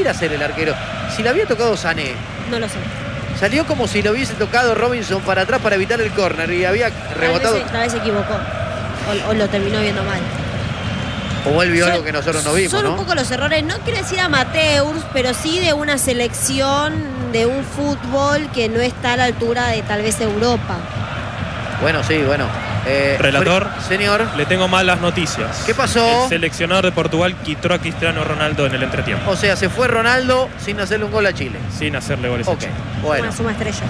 quiere hacer el arquero? Si le había tocado Sané. No lo sé. Salió como si lo hubiese tocado Robinson para atrás para evitar el córner y había rebotado. Tal vez se equivocó. O lo terminó viendo mal. O él vio algo que nosotros no vimos, son ¿no? un poco los errores, no quiero decir amateurs, pero sí de una selección de un fútbol que no está a la altura de tal vez Europa. Bueno, sí, bueno. Relator, señor, le tengo malas noticias. ¿Qué pasó? El seleccionador de Portugal quitó a Cristiano Ronaldo en el entretiempo. O sea, se fue Ronaldo sin hacerle un gol a Chile. Sin hacerle goles a Ok, Chile. bueno. Una suma estrella.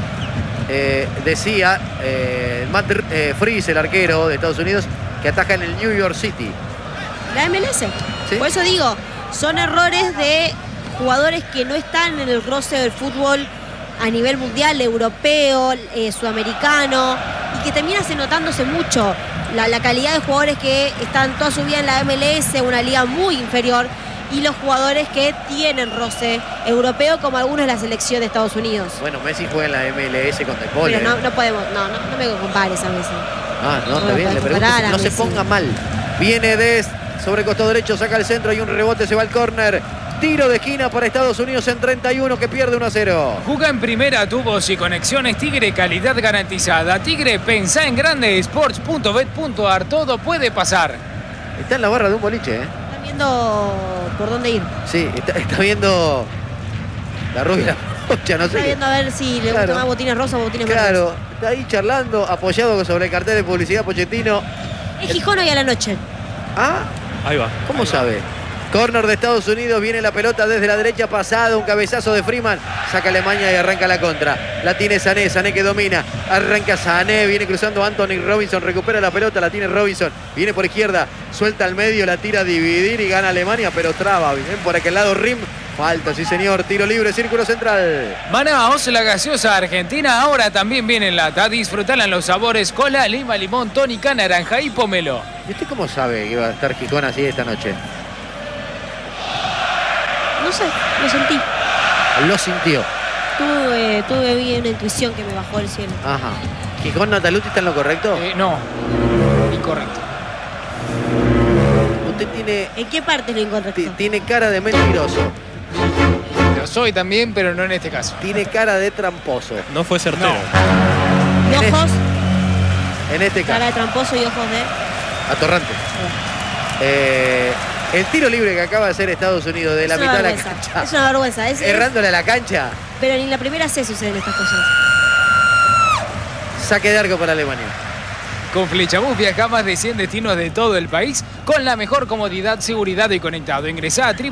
Decía Matt Freese, el arquero de Estados Unidos, que ataca en el New York City. La MLS. ¿Sí? Por eso digo, son errores de jugadores que no están en el roce del fútbol a nivel mundial, europeo, sudamericano, y que termina notándose mucho la calidad de jugadores que están toda su vida en la MLS, una liga muy inferior, y los jugadores que tienen roce europeo, como algunos de la selección de Estados Unidos. Bueno, Messi juega en la MLS con De Paul. Pero no podemos, no me compares a Messi. Ah, no, está bien, le pregunto si no se ponga mal. Viene sobre costado derecho, saca el centro y un rebote, se va al córner. Tiro de esquina para Estados Unidos en 31, que pierde 1-0. Juega en primera, tubos y conexiones Tigre, calidad garantizada. Tigre, pensá en grande, sports.bet.ar, todo puede pasar. Está en la barra de un boliche, ¿eh? Están viendo por dónde ir. Sí, está viendo la rubia Rocha, no sé. Está viendo a ver si le gusta más botines rosas o botines verdes. Claro, está ahí charlando, apoyado sobre el cartel de publicidad Pochettino. Es Gijón hoy a la noche. Ah, Ahí va. ¿cómo sabe? Córner de Estados Unidos, viene la pelota desde la derecha pasada, un cabezazo de Freeman, saca Alemania y arranca la contra. La tiene Sané, Sané que domina, arranca Sané, viene cruzando Anthony Robinson, recupera la pelota, la tiene Robinson, viene por izquierda, suelta al medio, la tira a dividir y gana Alemania, pero traba, bien por aquel lado Rim. Falta, sí señor, tiro libre, círculo central. Manaos, la gaseosa argentina, ahora también viene en lata. Disfrutala en los sabores cola, lima, limón, tónica, naranja y pomelo. ¿Y usted cómo sabe que iba a estar Gijón así esta noche? No sé, lo sentí. Lo sintió. Tuve bien una intuición que me bajó del cielo. Ajá. ¿Gijón Nataluti está en lo correcto? No, incorrecto. Usted tiene, ¿En qué parte lo incorrecto? tiene cara de mentiroso. Lo soy también, pero no en este caso. Tiene cara de tramposo. No fue certero. ¿Y ojos? En este Cara caso. de tramposo y ojos de... Atorrante. El tiro libre que acaba de hacer Estados Unidos de la mitad de la cancha. Es una vergüenza. Errándole a la cancha. Pero ni la primera C suceden estas cosas. Saque de arco para Alemania. Con Flechabús viaja a más de 100 destinos de todo el país con la mejor comodidad, seguridad y conectado. Ingresá a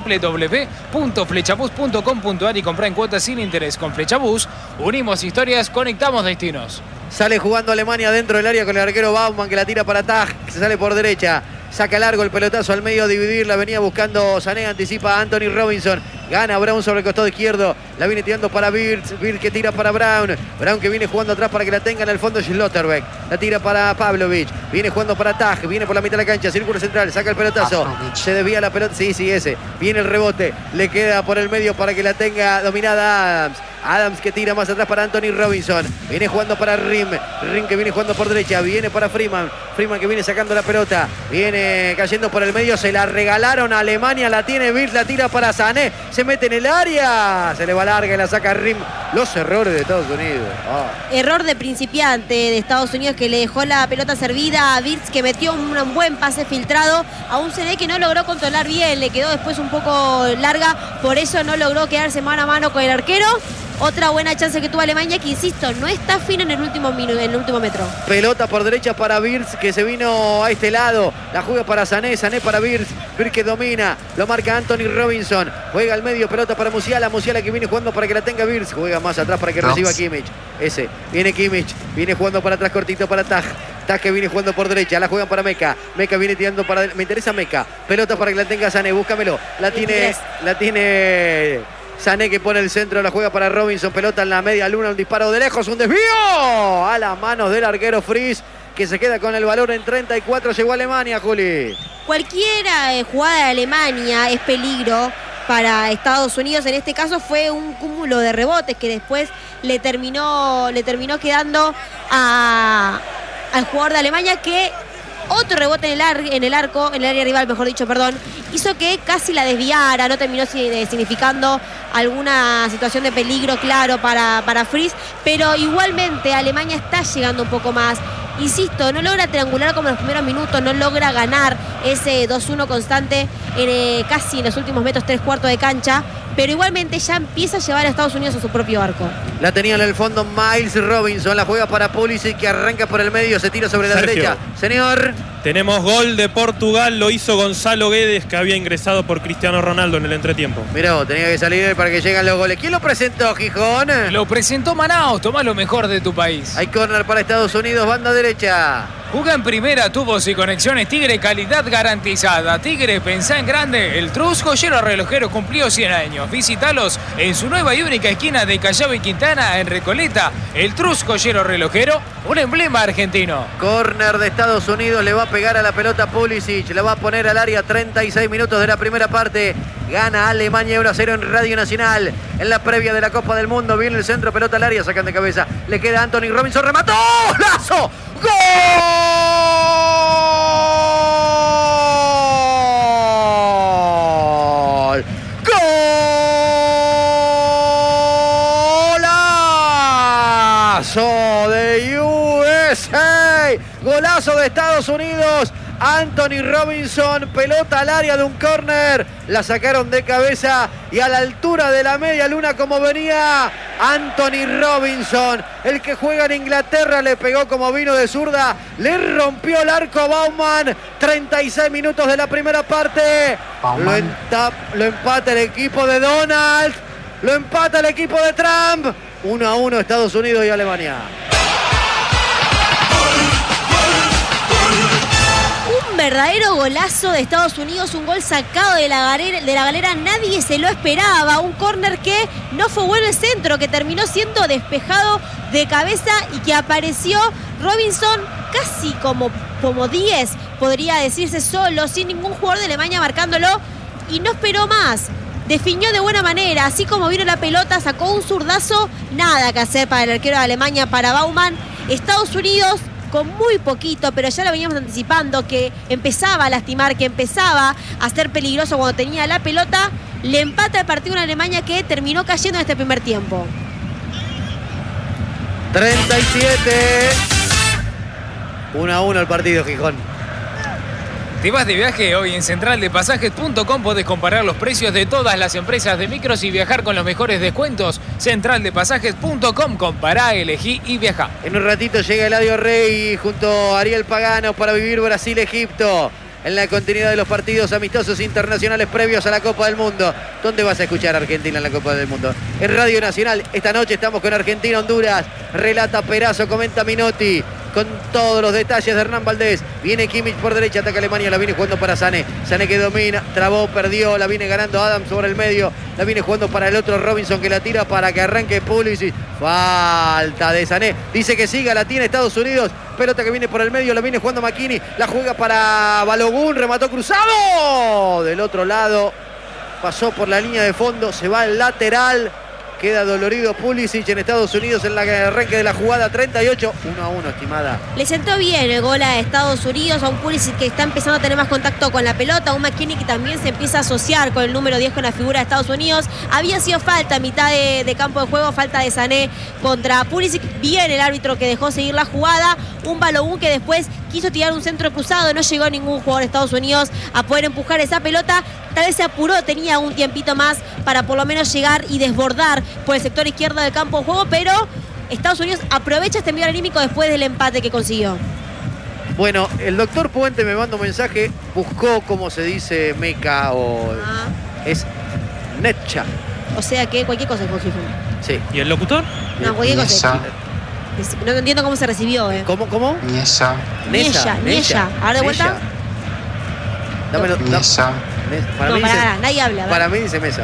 www.flechabús.com.ar y comprá en cuotas sin interés. Con Flechabús unimos historias, conectamos destinos. Sale jugando Alemania dentro del área con el arquero Baumann que la tira para Taj, que se sale por derecha. Saca largo el pelotazo al medio a dividir, la venía buscando Sané, anticipa a Anthony Robinson. Gana Brown sobre el costado izquierdo, la viene tirando para Birz que tira para Brown. Brown que viene jugando atrás para que la tenga en el fondo Schlotterbeck. La tira para Pavlovic, viene jugando para Taj, viene por la mitad de la cancha, círculo central, saca el pelotazo. Se desvía la pelota, sí, ese. Viene el rebote, le queda por el medio para que la tenga dominada Adams. Adams que tira más atrás para Anthony Robinson. Viene jugando para Rim que viene jugando por derecha. Viene para Freeman que viene sacando la pelota. Viene cayendo por el medio. Se la regalaron a Alemania. La tiene Birz, la tira para Sané. Se mete en el área. Se le va larga y la saca Rim. Los errores de Estados Unidos. Error de principiante de Estados Unidos que le dejó la pelota servida a Birz, que metió un buen pase filtrado a un CD que no logró controlar bien. Le quedó después un poco larga. Por eso no logró quedarse mano a mano con el arquero. Otra buena chance que tuvo Alemania, que insisto, no está fino en el último metro. Pelota por derecha para Birz, que se vino a este lado. La juega para Sané, Sané para Birz. Birz que domina, lo marca Anthony Robinson. Juega al medio, pelota para Musiala. Musiala que viene jugando para que la tenga Birz. Juega más atrás para que reciba Kimmich. Viene Kimmich, viene jugando para atrás cortito para Taj. Taj que viene jugando por derecha, la juegan para Meca. Meca viene tirando para... Me interesa Meca. Pelota para que la tenga Sané, búscamelo. La tiene... Sané que pone el centro, la juega para Robinson, pelota en la media luna, un disparo de lejos, un desvío a las manos del arquero Freese, que se queda con el balón en 34, llegó a Alemania, Juli. Cualquier jugada de Alemania es peligro para Estados Unidos. En este caso fue un cúmulo de rebotes que después le terminó quedando al jugador de Alemania, que otro rebote en el arco, en el área rival, mejor dicho, perdón, hizo que casi la desviara, no terminó significando alguna situación de peligro claro para Fries, pero igualmente Alemania está llegando un poco más. Insisto, no logra triangular como en los primeros minutos, no logra ganar ese 2-1 constante casi en los últimos metros, 3/4 de cancha, pero igualmente ya empieza a llevar a Estados Unidos a su propio arco. La tenía en el fondo Miles Robinson, la juega para Pulisic, que arranca por el medio, se tira sobre la derecha. Señor. Tenemos gol de Portugal, lo hizo Gonzalo Guedes, que había ingresado por Cristiano Ronaldo en el entretiempo. Mirá, tenía que salir él para que lleguen los goles. ¿Quién lo presentó, Gijón? Lo presentó Manaos, tomá lo mejor de tu país. Hay córner para Estados Unidos, banda derecha. Juega en primera, tubos y conexiones Tigre, calidad garantizada. Tigre, pensá en grande. El Trus Joyero Relojero cumplió 100 años. Visítalos en su nueva y única esquina de Callao y Quintana, en Recoleta. El Trus Joyero Relojero, un emblema argentino. Córner de Estados Unidos, le va a pegar a la pelota Pulisic, la va a poner al área. 36 minutos de la primera parte. Gana Alemania 1-0 en Radio Nacional. En la previa de la Copa del Mundo, viene el centro, pelota al área, sacan de cabeza. Le queda Anthony Robinson, remató. ¡Lazo! ¡Gol! ¡Golazo de USA! ¡Golazo de Estados Unidos! Anthony Robinson, pelota al área de un córner, la sacaron de cabeza y a la altura de la media luna como venía Anthony Robinson, el que juega en Inglaterra, le pegó como vino de zurda, le rompió el arco a Baumann. 36 minutos de la primera parte, lo empata el equipo de Donald, lo empata el equipo de Trump. 1-1 Estados Unidos y Alemania. Verdadero golazo de Estados Unidos, un gol sacado de la galera, nadie se lo esperaba, un córner que no fue bueno el centro, que terminó siendo despejado de cabeza y que apareció Robinson casi como 10, podría decirse, solo, sin ningún jugador de Alemania marcándolo, y no esperó más. Definió de buena manera, así como vino la pelota, sacó un zurdazo, nada que hacer para el arquero de Alemania, para Baumann. Estados Unidos con muy poquito, pero ya lo veníamos anticipando, que empezaba a lastimar, que empezaba a ser peligroso cuando tenía la pelota. Le empata el partido a Alemania, que terminó cayendo en este primer tiempo. 37. 1-1 el partido, Gijón. ¿Te vas de viaje? Hoy en centraldepasajes.com podés comparar los precios de todas las empresas de micros y viajar con los mejores descuentos. Centraldepasajes.com, compará, elegí y viajá. En un ratito llega Eladio Rey junto a Ariel Pagano para vivir Brasil-Egipto en la continuidad de los partidos amistosos internacionales previos a la Copa del Mundo. ¿Dónde vas a escuchar a Argentina en la Copa del Mundo? En Radio Nacional. Esta noche estamos con Argentina-Honduras. Relata Perazo, comenta Minotti, con todos los detalles de Hernán Valdés. Viene Kimmich por derecha, ataca Alemania, la viene jugando para Sané. Sané que domina, trabó, perdió, la viene ganando Adams sobre el medio. La viene jugando para el otro Robinson, que la tira para que arranque Pulisic. Falta de Sané. Dice que siga, la tiene Estados Unidos. Pelota que viene por el medio, la viene jugando McKinney. La juega para Balogun, remató cruzado. Del otro lado, pasó por la línea de fondo, se va al lateral. Queda dolorido Pulisic en Estados Unidos en el arranque de la jugada. 38, 1-1, estimada. Le sentó bien el gol a Estados Unidos, a un Pulisic que está empezando a tener más contacto con la pelota, a un McKinney que también se empieza a asociar con el número 10, con la figura de Estados Unidos. Había sido falta a mitad de campo de juego, falta de Sané contra Pulisic. Bien el árbitro que dejó seguir la jugada. Un Balogun que después quiso tirar un centro cruzado, no llegó ningún jugador de Estados Unidos a poder empujar esa pelota. Tal vez se apuró, tenía un tiempito más para por lo menos llegar y desbordar por el sector izquierdo del campo de juego, pero Estados Unidos aprovecha este envío anímico después del empate que consiguió. Bueno, el doctor Puente me manda un mensaje, buscó cómo se dice meca o es netcha. O sea que cualquier cosa es Gijón. Sí. ¿Y el locutor? No, cualquier cosa. No entiendo cómo se recibió, ¿Cómo? Niesa. Niesa. ¿Ahora de vuelta? Dámelo. Niesa. Para mí dice, nadie habla. Para mí dice mesa.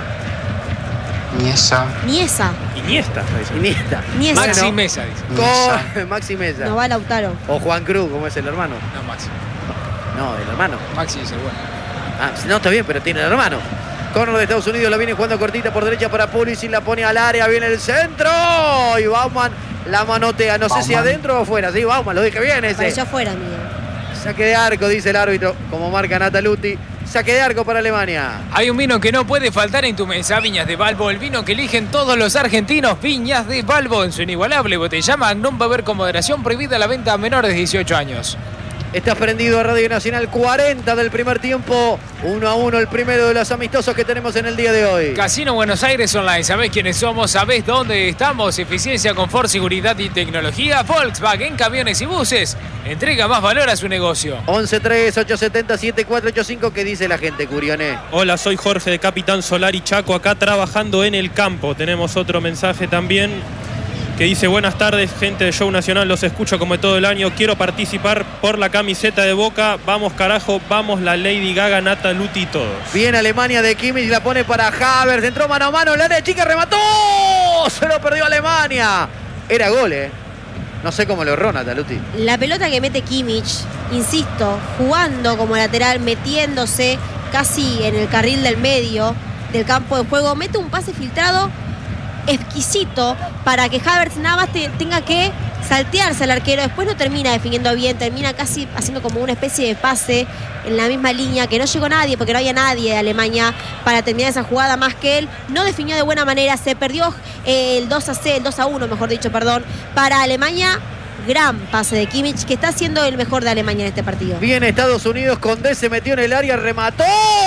Niesa. Iniesta. Maxi Mesa, dice. Con Maxi Mesa. No va Lautaro. O Juan Cruz, como es el hermano. No, Maxi. No, el hermano. Maxi es el bueno. No, está bien, pero tiene el hermano. Córner de Estados Unidos, la viene jugando cortita por derecha para Pulisic, la pone al área, viene el centro. Y Baumann la manotea. No sé si adentro o afuera. Sí, Baumann, lo dije bien ese. Pareció afuera, amigo. Saque de arco, dice el árbitro, como marca Nataluti. Saque de arco para Alemania. Hay un vino que no puede faltar en tu mesa, Viñas de Balbo, el vino que eligen todos los argentinos. Viñas de Balbo, en su inigualable botella Magnum, beber con moderación, prohibida la venta a menores de 18 años. Estás prendido a Radio Nacional, 40 del primer tiempo, 1-1 el primero de los amistosos que tenemos en el día de hoy. Casino Buenos Aires Online, ¿sabés quiénes somos? ¿Sabés dónde estamos? Eficiencia, confort, seguridad y tecnología. Volkswagen, camiones y buses. Entrega más valor a su negocio. 11-3-870-7485, ¿qué dice la gente, Curioné? Hola, soy Jorge de Capitán Solar y Chaco, acá trabajando en el campo. Tenemos otro mensaje también que dice: buenas tardes, gente de Show Nacional, los escucho como todo el año. Quiero participar por la camiseta de Boca. Vamos carajo, vamos la Lady Gaga, Nataluti y todos. Bien Alemania de Kimmich, la pone para Havertz. Entró mano a mano, la área chica, remató. Se lo perdió Alemania. Era gol, No sé cómo lo erró Nataluti. La pelota que mete Kimmich, insisto, jugando como lateral, metiéndose casi en el carril del medio del campo de juego, mete un pase filtrado exquisito para que Havertz nada más tenga que saltearse al arquero. Después no termina definiendo bien, termina casi haciendo como una especie de pase en la misma línea, que no llegó nadie, porque no había nadie de Alemania para terminar esa jugada más que él. No definió de buena manera, se perdió el 2-1, mejor dicho, perdón, para Alemania. Gran pase de Kimmich, que está siendo el mejor de Alemania en este partido. Bien Estados Unidos, Condé se metió en el área, remató.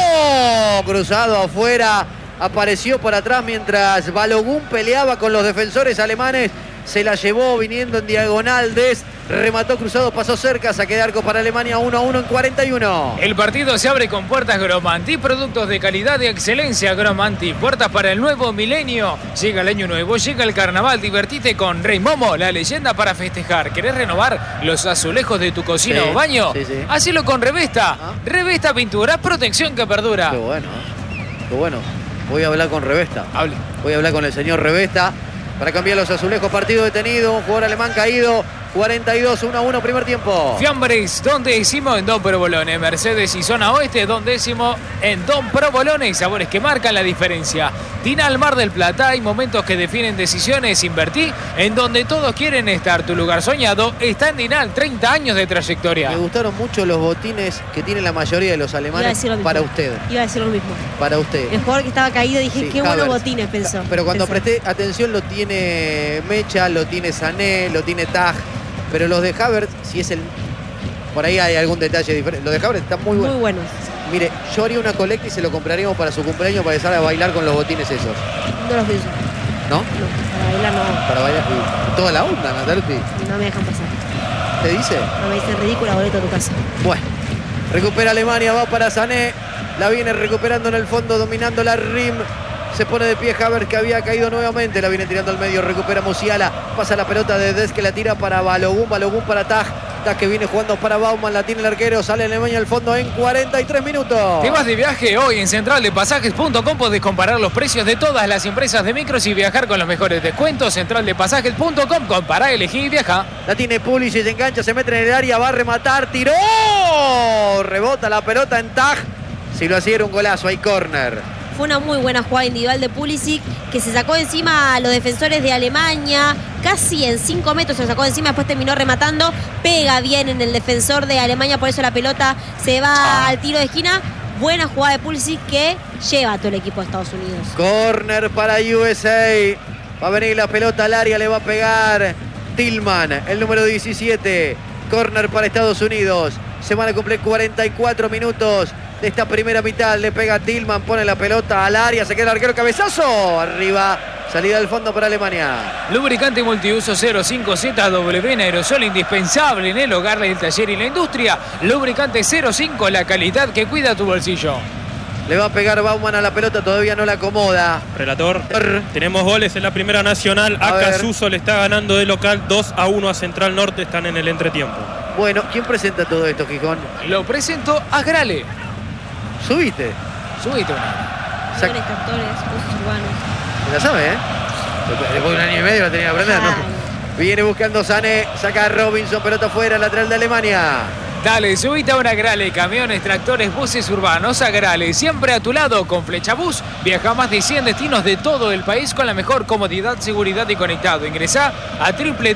Cruzado afuera. Apareció por atrás mientras Balogun peleaba con los defensores alemanes. Se la llevó viniendo en diagonal. Dest remató cruzado, pasó cerca. Saque de arco para Alemania, 1-1 en 41. El partido se abre con puertas Gromanti, productos de calidad y excelencia Gromanti. Puertas para el nuevo milenio. Llega el año nuevo, llega el carnaval. Divertite con Rey Momo, la leyenda para festejar. ¿Querés renovar los azulejos de tu cocina o baño? Sí, sí. Hacelo con Revesta. Revesta Pintura, protección que perdura. Qué bueno, qué bueno. Voy a hablar con Revesta. Hable. Voy a hablar con el señor Revesta para cambiar los azulejos. Partido detenido, un jugador alemán caído. 42-1-1 primer tiempo. Fiambres, Don Décimo en Don Provolone. Mercedes y Zona Oeste, Don Décimo en Don Provolone. Sabores que marcan la diferencia. Tinal Mar del Plata, hay momentos que definen decisiones. Invertí en donde todos quieren estar. Tu lugar soñado está en Dinal, 30 años de trayectoria. Me gustaron mucho los botines que tienen la mayoría de los alemanes para usted. Iba a decir lo mismo. Para usted. El jugador que estaba caído, dije, Sí, qué buenos Havertz. botines, pensó. Pero cuando Pensó. presté atención, lo tiene Mecha, lo tiene Sané, lo tiene Taj. Pero los de Havertz, si es el... Por ahí hay algún detalle diferente. Los de Havertz están muy buenos. Muy buenos. Mire, yo haría una colecta y se lo compraríamos para su cumpleaños para empezar a bailar con los botines esos. No los pienso. ¿No? No, para bailar no. Para bailar. Y toda la onda, Nataluti. No me dejan pasar. ¿Te dice? No me dicen ridícula, boleto a tu casa. Bueno, recupera Alemania, va para Sané. La viene recuperando en el fondo, dominando la Rim. Se pone de pie Havertz, que había caído nuevamente. La viene tirando al medio, recupera Musiala. Pasa la pelota de Dest, que la tira para Balogun. Balogun para Taj. Taj que viene jugando para Baumann. La tiene el arquero. Sale Alemania al fondo en 43 minutos. ¿Te vas de viaje? Hoy en centraldepasajes.com podés comparar los precios de todas las empresas de micros y viajar con los mejores descuentos. Centraldepasajes.com, compará, elegí y viaja. La tiene Pulisic, se engancha, se mete en el área, va a rematar, tiró. Rebota la pelota en Taj. Si lo hacía era un golazo, hay córner. Fue una muy buena jugada individual de Pulisic, que se sacó encima a los defensores de Alemania, casi en 5 metros se lo sacó encima, después terminó rematando, pega bien en el defensor de Alemania, por eso la pelota se va al tiro de esquina. Buena jugada de Pulisic que lleva a todo el equipo de Estados Unidos. Corner para USA. Va a venir la pelota al área, le va a pegar Tillman, el número 17. Corner para Estados Unidos. Se van a cumplir 44 minutos de esta primera mitad. Le pega Tillman, pone la pelota al área, se queda el arquero, cabezazo. Arriba, salida del fondo para Alemania. Lubricante multiuso 05ZW en aerosol, indispensable en el hogar, el taller y la industria. Lubricante 05, la calidad que cuida tu bolsillo. Le va a pegar Baumann a la pelota, todavía no la acomoda. Relator, tenemos goles en la Primera Nacional. A ver. Acasuso le está ganando de local 2-1 a Central Norte. Están en el entretiempo. Bueno, ¿quién presenta todo esto, Gijón? Lo presento a Grale. Subite. Subite una. Actores, cantores, usos urbanos. Se la sabe, Después de un año y medio la tenía que aprender, ¿no? Claro. Viene buscando Sané, saca a Robinson, pelota afuera, lateral de Alemania. Dale, subite a una Grale, camiones, tractores, buses urbanos a Grale, siempre a tu lado con Flechabús. Viaja a más de 100 destinos de todo el país con la mejor comodidad, seguridad y conectado. Ingresá a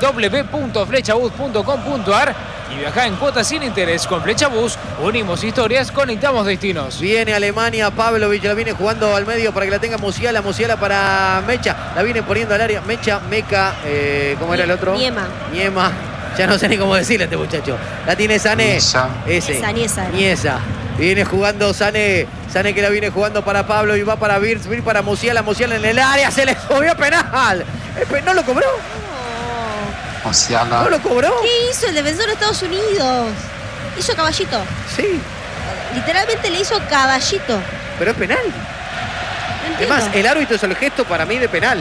www.flechabus.com.ar y viaja en cuotas sin interés con Flechabús. Unimos historias, conectamos destinos. Viene Alemania, Pavlovic la viene jugando al medio para que la tenga Musiala. Musiala para Mecha, la viene poniendo al área. Mecha, Meca, ¿cómo era el otro? Niema. Ya no sé ni cómo decirle a este muchacho. La tiene Sané. Niesa. Viene jugando Sané. Sané que la viene jugando para Pablo y va para Virz para Musiala. Musiala en el área. Se le subió penal. ¿No lo cobró? Musiala. ¿No lo cobró? ¿Qué hizo el defensor de Estados Unidos? Hizo caballito. Sí. Literalmente le hizo caballito. Pero es penal. No entiendo. Además, el árbitro hizo el gesto para mí de penal.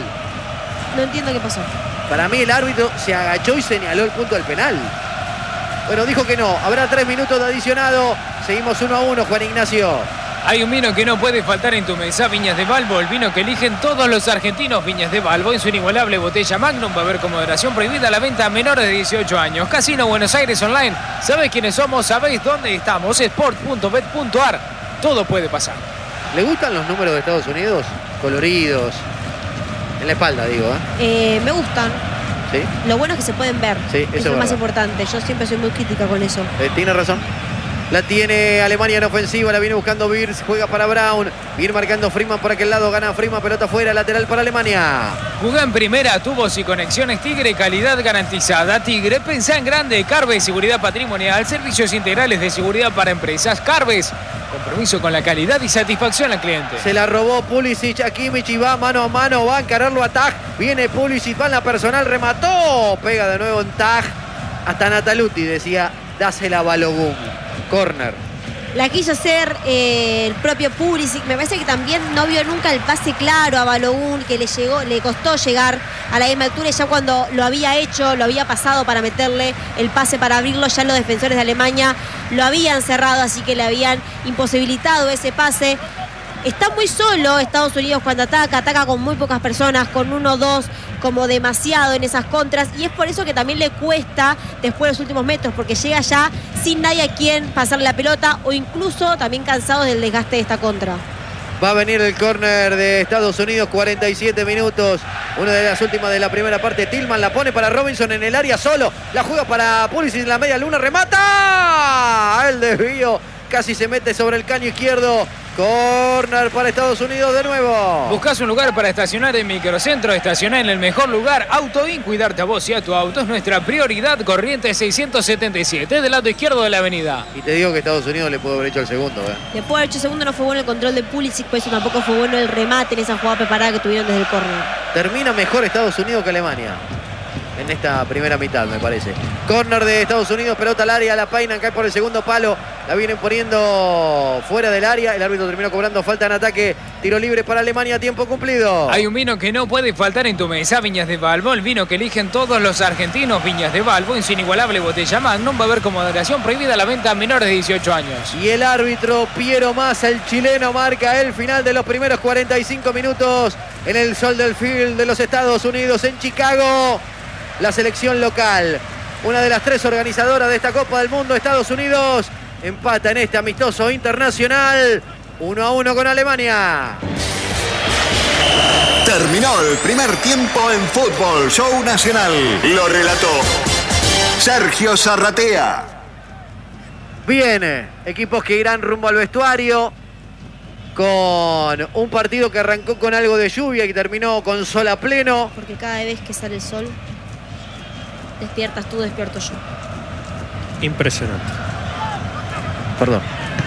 No entiendo qué pasó. Para mí el árbitro se agachó y señaló el punto del penal. Bueno, dijo que no. Habrá 3 minutos de adicionado. Seguimos 1-1, Juan Ignacio. Hay un vino que no puede faltar en tu mesa, Viñas de Balbo, el vino que eligen todos los argentinos. Viñas de Balbo en su inigualable botella Magnum. Va a haber con moderación prohibida la venta a menores de 18 años. Casino Buenos Aires Online. ¿Sabés quiénes somos? ¿Sabéis dónde estamos? Sport.bet.ar. Todo puede pasar. ¿Le gustan los números de Estados Unidos? Coloridos. En la espalda, digo, Me gustan. ¿Sí? Lo bueno es que se pueden ver. Sí, eso es lo más importante. Yo siempre soy muy crítica con eso. Tiene razón. La tiene Alemania en ofensiva, la viene buscando Wirtz, juega para Brown. Viene marcando Freeman por aquel lado, gana Freeman, pelota afuera, lateral para Alemania. Jugá en primera, tubos y conexiones Tigre, calidad garantizada. Tigre, pensá en grande. Carves, seguridad patrimonial, servicios integrales de seguridad para empresas. Carves, compromiso con la calidad y satisfacción al cliente. Se la robó Pulisic a Kimmich y va mano a mano, va a encararlo a Tag. Viene Pulisic, va en la personal, remató. Pega de nuevo en Tag. Hasta Nataluti decía, dásela a Balogun. Corner. La quiso hacer el propio Pulisic. Me parece que también no vio nunca el pase claro a Balogun, que le costó llegar a la misma altura. Y ya cuando lo había hecho, lo había pasado para meterle el pase para abrirlo, ya los defensores de Alemania lo habían cerrado, así que le habían imposibilitado ese pase. Está muy solo Estados Unidos cuando ataca con muy pocas personas, con 1-2, como demasiado en esas contras, y es por eso que también le cuesta después de los últimos metros, porque llega ya sin nadie a quien pasarle la pelota, o incluso también cansados del desgaste de esta contra. Va a venir el córner de Estados Unidos, 47 minutos. Una de las últimas de la primera parte. Tillman la pone para Robinson en el área solo. La juega para Pulisic en la media luna. ¡Remata! El desvío. Casi se mete sobre el caño izquierdo. Córner para Estados Unidos de nuevo. ¿Buscás un lugar para estacionar en Microcentro? Estacionar en el mejor lugar. Autoin, cuidarte a vos y a tu auto es nuestra prioridad. Corrientes 677, del lado izquierdo de la avenida. Y te digo que Estados Unidos le pudo haber hecho el segundo. Le pudo haber hecho el segundo, no fue bueno el control de Pulisic, por eso tampoco fue bueno el remate en esa jugada preparada que tuvieron desde el córner. Termina mejor Estados Unidos que Alemania en esta primera mitad, me parece. Córner de Estados Unidos, pelota al área, la peinan, cae por el segundo palo, la vienen poniendo fuera del área, el árbitro terminó cobrando falta en ataque, tiro libre para Alemania, tiempo cumplido. Hay un vino que no puede faltar en tu mesa, Viñas de Balbo, el vino que eligen todos los argentinos. Viñas de Balbo en su inigualable botella Magnum. Va a haber con moderación prohibida la venta a menores de 18 años. Y el árbitro Piero Massa, el chileno, marca el final de los primeros 45 minutos en el Soldier Field de los Estados Unidos, en Chicago. La selección local, una de las 3 organizadoras de esta Copa del Mundo, Estados Unidos, empata en este amistoso internacional 1-1 con Alemania. Terminó el primer tiempo en Fútbol Show Nacional. Lo relató Sergio Zarratea. Bien, equipos que irán rumbo al vestuario con un partido que arrancó con algo de lluvia y terminó con sol a pleno. Porque cada vez que sale el sol, despiertas tú, despierto yo. Impresionante. Perdón.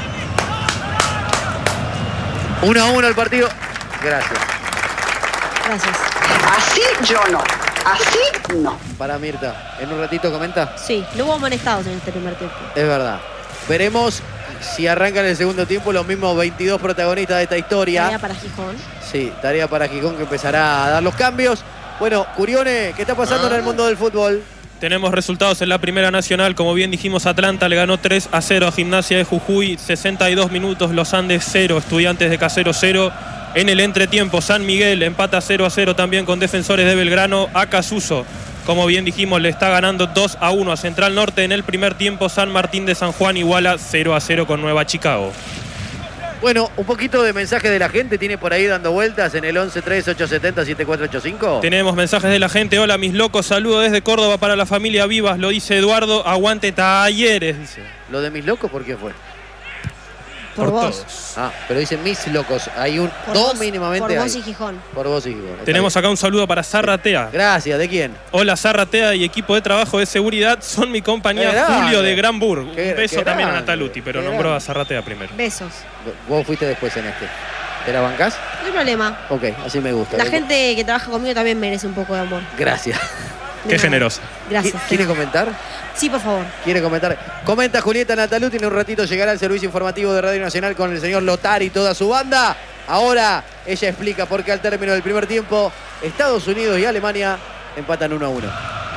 1-1 el partido. Gracias. Gracias. Así yo no. Así no. Para Mirta, en un ratito comenta. Sí, no hubo amonestados en este primer tiempo. Es verdad. Veremos si arrancan el segundo tiempo los mismos 22 protagonistas de esta historia. Tarea para Gijón. Sí, tarea para Gijón, que empezará a dar los cambios. Bueno, Curione, ¿qué está pasando en el mundo del fútbol? Tenemos resultados en la Primera Nacional. Como bien dijimos, Atlanta le ganó 3-0 a Gimnasia de Jujuy. 62 minutos, Los Andes 0, Estudiantes de Caseros 0. En el entretiempo, San Miguel empata 0-0 también con Defensores de Belgrano. Acasuso Como bien dijimos, le está ganando 2-1 a Central Norte. En el primer tiempo, San Martín de San Juan iguala 0-0 con Nueva Chicago. Bueno, un poquito de mensaje de la gente tiene por ahí dando vueltas en el 11-3-870-7485. Tenemos mensajes de la gente. Hola, mis locos, saludo desde Córdoba para la familia Vivas. Lo dice Eduardo, aguante Talleres, dice. ¿Lo de mis locos por qué fue? Por vos. Todos. Ah, pero dicen mis locos. Hay un Por dos vos, mínimamente. por vos hay. y Gijón. Por vos y Gijón. Está Tenemos bien. acá un saludo para Zarratea. Gracias, ¿de quién? Hola, Zarratea y equipo de trabajo de seguridad son mi compañía Qué grande. Julio de Granburg. Qué- Un beso qué también a grande. Nataluti, pero Qué nombró grande. a Zarratea primero. Besos. Vos fuiste después en este. ¿Te la bancás? No hay problema. Ok, así me gusta. La gente que trabaja conmigo también merece un poco de amor. Gracias. De Qué nada. generosa. Gracias. ¿Quiere comentar? Sí, por favor. ¿Quiere comentar? Comenta Julieta Nataluti. En un ratito llegará el servicio informativo de Radio Nacional con el señor Lotari y toda su banda. Ahora ella explica por qué al término del primer tiempo Estados Unidos y Alemania empatan 1-1.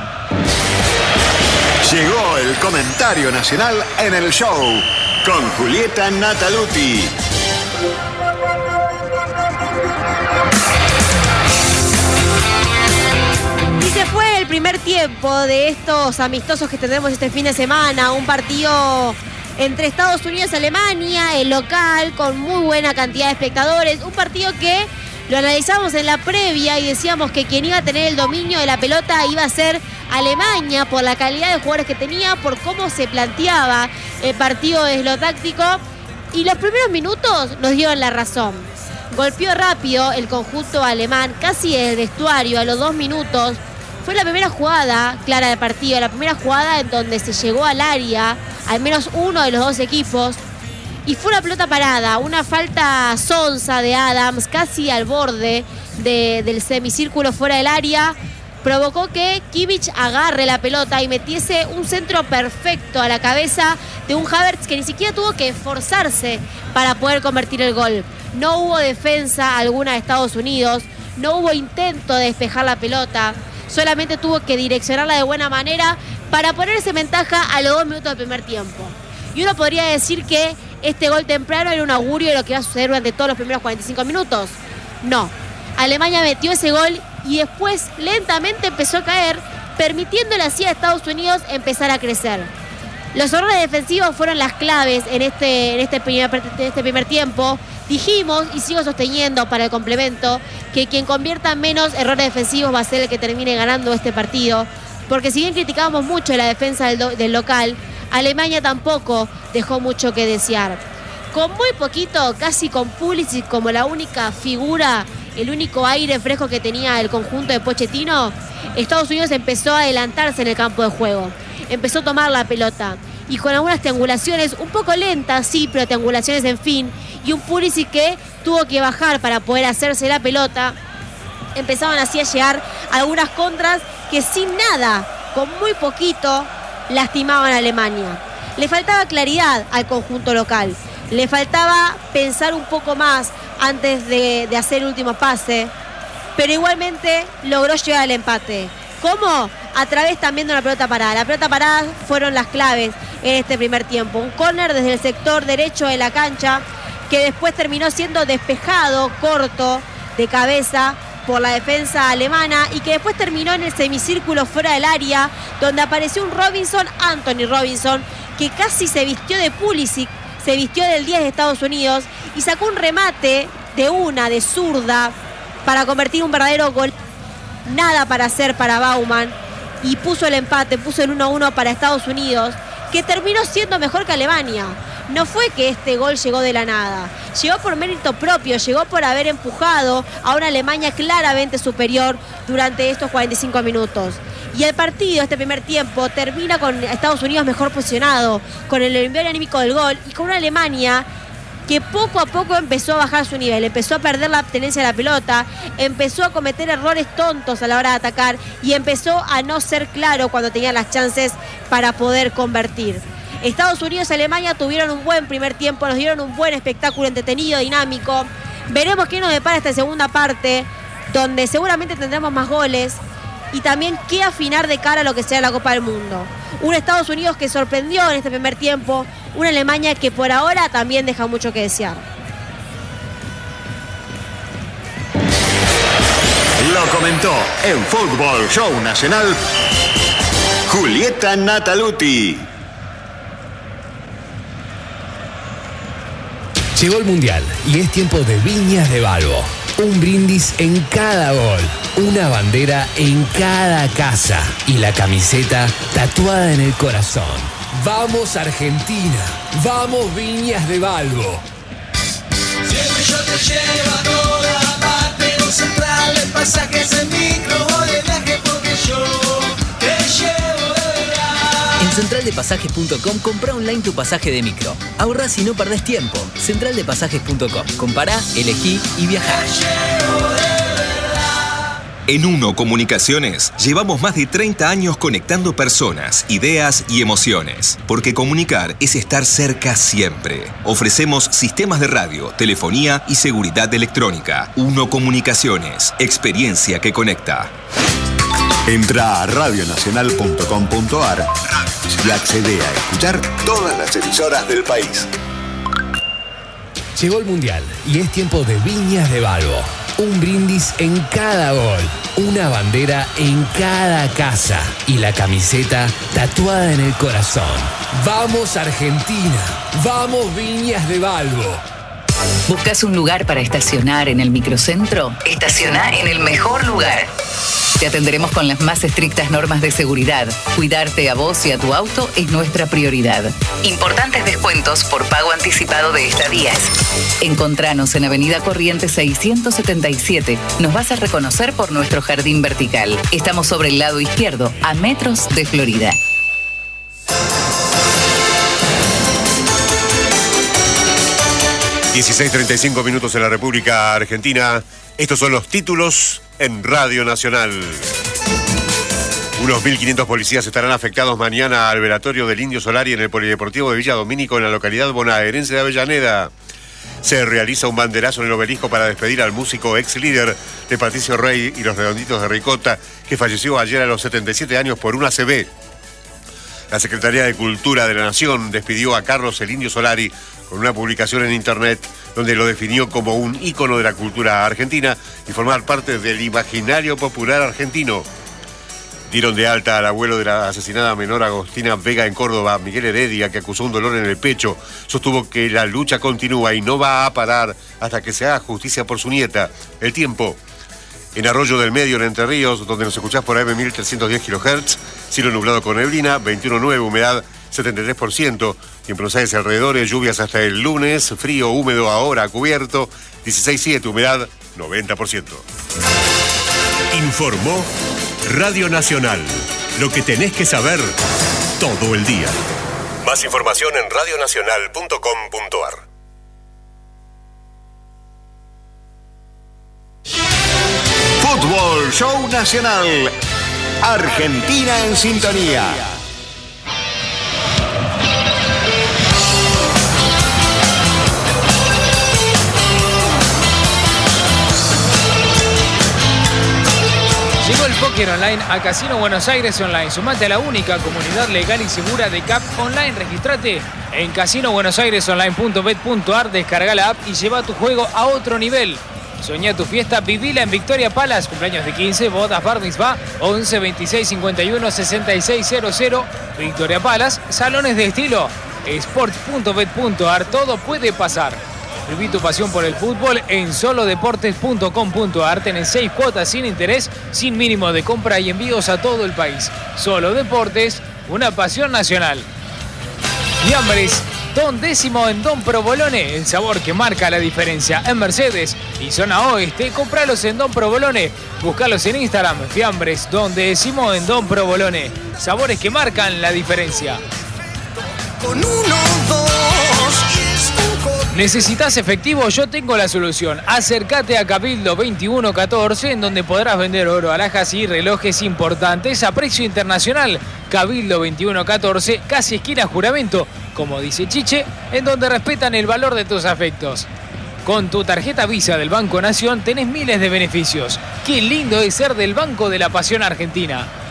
Llegó el comentario nacional en el show con Julieta Nataluti. Y se fue el primer tiempo de estos amistosos que tendremos este fin de semana. Un partido entre Estados Unidos y Alemania, el local, con muy buena cantidad de espectadores. Un partido que lo analizamos en la previa y decíamos que quien iba a tener el dominio de la pelota iba a ser Alemania por la calidad de jugadores que tenía, por cómo se planteaba el partido desde lo táctico. Y los primeros minutos nos dieron la razón. Golpeó rápido el conjunto alemán, casi el vestuario, a los 2 minutos. Fue la primera jugada clara del partido, la primera jugada en donde se llegó al área, al menos uno de los dos equipos. Y fue una pelota parada, una falta sonsa de Adams, casi al borde del semicírculo fuera del área. Provocó que Kimmich agarre la pelota y metiese un centro perfecto a la cabeza de un Havertz que ni siquiera tuvo que esforzarse para poder convertir el gol. No hubo defensa alguna de Estados Unidos, no hubo intento de despejar la pelota, solamente tuvo que direccionarla de buena manera para ponerse en ventaja a los 2 minutos del primer tiempo. Y uno podría decir que este gol temprano era un augurio de lo que iba a suceder durante todos los primeros 45 minutos. No, Alemania metió ese gol y después lentamente empezó a caer, permitiéndole así a Estados Unidos empezar a crecer. Los errores defensivos fueron las claves en este primer tiempo. Dijimos y sigo sosteniendo para el complemento que quien convierta menos errores defensivos va a ser el que termine ganando este partido. Porque si bien criticábamos mucho la defensa del local, Alemania tampoco dejó mucho que desear. Con muy poquito, casi con Pulisic como la única figura, el único aire fresco que tenía el conjunto de Pochettino, Estados Unidos empezó a adelantarse en el campo de juego. Empezó a tomar la pelota. Y con algunas triangulaciones, un poco lentas, sí, pero triangulaciones en fin. Y un Pulisic que tuvo que bajar para poder hacerse la pelota. Empezaban así a llegar algunas contras que sin nada, con muy poquito, lastimaban a Alemania. Le faltaba claridad al conjunto local. Le faltaba pensar un poco más antes de hacer el último pase. Pero igualmente logró llegar al empate. ¿Cómo? A través también de una pelota parada. La pelota parada fueron las claves en este primer tiempo. Un córner desde el sector derecho de la cancha que después terminó siendo despejado, corto, de cabeza por la defensa alemana y que después terminó en el semicírculo fuera del área donde apareció un Anthony Robinson, que casi se vistió de Pulisic, se vistió del 10 de Estados Unidos y sacó un remate de zurda para convertir un verdadero gol. Nada para hacer para Baumann y puso el empate, puso el 1-1 para Estados Unidos, que terminó siendo mejor que Alemania. No fue que este gol llegó de la nada, llegó por mérito propio, llegó por haber empujado a una Alemania claramente superior durante estos 45 minutos. Y el partido, este primer tiempo, termina con Estados Unidos mejor posicionado, con el envío anímico del gol y con una Alemania que poco a poco empezó a bajar su nivel, empezó a perder la tenencia de la pelota, empezó a cometer errores tontos a la hora de atacar y empezó a no ser claro cuando tenía las chances para poder convertir. Estados Unidos y Alemania tuvieron un buen primer tiempo, nos dieron un buen espectáculo entretenido, dinámico. Veremos qué nos depara esta segunda parte, donde seguramente tendremos más goles y también qué afinar de cara a lo que sea la Copa del Mundo. Un Estados Unidos que sorprendió en este primer tiempo, una Alemania que por ahora también deja mucho que desear. Lo Lo comentó en Fútbol Show Nacional Julieta Nataluti. Llegó el Mundial y es tiempo de Viñas de Balbo. Un brindis en cada gol, una bandera en cada casa y la camiseta tatuada en el corazón. ¡Vamos Argentina! ¡Vamos Viñas de Balbo! Siempre yo te llevo a toda parte, no Central de Pasajes en micro o de viaje porque yo te llevo de verdad. En centraldepasajes.com compra online tu pasaje de micro. Ahorrás y no perdés tiempo. Centraldepasajes.com. Compará, elegí y viajá. En Uno Comunicaciones llevamos más de 30 años conectando personas, ideas y emociones. Porque comunicar es estar cerca siempre. Ofrecemos sistemas de radio, telefonía y seguridad electrónica. Uno Comunicaciones, experiencia que conecta. Entra a radionacional.com.ar y accede a escuchar todas las emisoras del país. Llegó el Mundial y es tiempo de Viñas de Balbo. Un brindis en cada gol, una bandera en cada casa y la camiseta tatuada en el corazón. ¡Vamos Argentina! ¡Vamos Viñas de Balbo! ¿Buscas un lugar para estacionar en el microcentro? Estaciona en el mejor lugar. Te atenderemos con las más estrictas normas de seguridad. Cuidarte a vos y a tu auto es nuestra prioridad. Importantes descuentos por pago anticipado de estadías. Encontranos en Avenida Corrientes 677. Nos vas a reconocer por nuestro jardín vertical. Estamos sobre el lado izquierdo, a metros de Florida. (16:35) en la República Argentina. Estos son los títulos en Radio Nacional. Unos 1.500 policías estarán afectados mañana al velatorio del Indio Solari en el Polideportivo de Villa Domínico, en la localidad bonaerense de Avellaneda. Se realiza un banderazo en el obelisco para despedir al músico ex líder de Patricio Rey y los Redonditos de Ricota, que falleció ayer a los 77 años por un ACV. La Secretaría de Cultura de la Nación despidió a Carlos el Indio Solari con una publicación en internet donde lo definió como un ícono de la cultura argentina y formar parte del imaginario popular argentino. Dieron de alta al abuelo de la asesinada menor Agostina Vega en Córdoba, Miguel Heredia, que acusó un dolor en el pecho. Sostuvo que la lucha continúa y no va a parar hasta que se haga justicia por su nieta. El tiempo. En Arroyo del Medio, en Entre Ríos, donde nos escuchás por AM 1310 kHz, cielo nublado con neblina, 21,9, humedad 73%. Y en Buenos Aires alrededores, lluvias hasta el lunes, frío, húmedo ahora, cubierto, 16,7, humedad 90%. Informó Radio Nacional. Lo que tenés que saber todo el día. Más información en radionacional.com.ar. Fútbol Show Nacional. Argentina en sintonía. Llegó el póker online a Casino Buenos Aires Online. Sumate a la única comunidad legal y segura de CAP Online. Registrate en casinobuenosairesonline.bet.ar, descarga la app y lleva tu juego a otro nivel. Soñá tu fiesta, vivila en Victoria Palace, cumpleaños de 15, bodas, bar mitzvah, 11 26 51 66 00. Victoria Palace, salones de estilo, sports.bet.ar, todo puede pasar. Viví tu pasión por el fútbol en solodeportes.com.ar. Tenés 6 cuotas sin interés, sin mínimo de compra y envíos a todo el país. Solo Deportes, una pasión nacional. Fiambres Don Décimo en Don Provolone, el sabor que marca la diferencia en Mercedes y zona oeste. Compralos en Don Provolone, buscalos en Instagram. Fiambres Don Décimo en Don Provolone, sabores que marcan la diferencia. Con 1, 2 ¿Necesitas efectivo? Yo tengo la solución. Acércate a Cabildo 2114, en donde podrás vender oro, alhajas y relojes importantes a precio internacional. Cabildo 2114, casi esquina Juramento, como dice Chiche, en donde respetan el valor de tus afectos. Con tu tarjeta Visa del Banco Nación tenés miles de beneficios. Qué lindo es ser del Banco de la Pasión Argentina.